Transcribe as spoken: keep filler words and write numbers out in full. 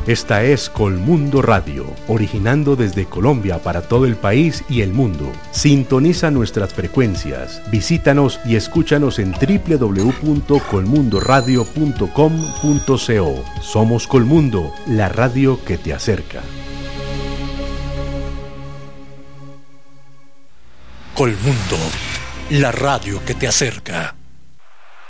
Esta es Colmundo Radio, originando desde Colombia para todo el país y el mundo. Sintoniza nuestras frecuencias, visítanos y escúchanos en doble u doble u doble u punto colmundo radio punto com punto co. Somos Colmundo, la radio que te acerca. Colmundo, la radio que te acerca.